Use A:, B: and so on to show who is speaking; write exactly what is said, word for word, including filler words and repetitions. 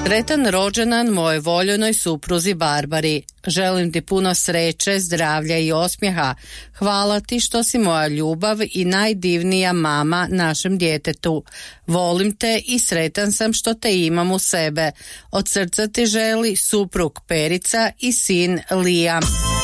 A: Sretan rođendan moje voljenoj supruzi Barbari. Želim ti puno sreće, zdravlja i osmijeha. Hvala ti što si moja ljubav i najdivnija mama našem djetetu. Volim te i sretan sam što te imam u sebe. Od srca ti želi suprug Perica i sin Liam.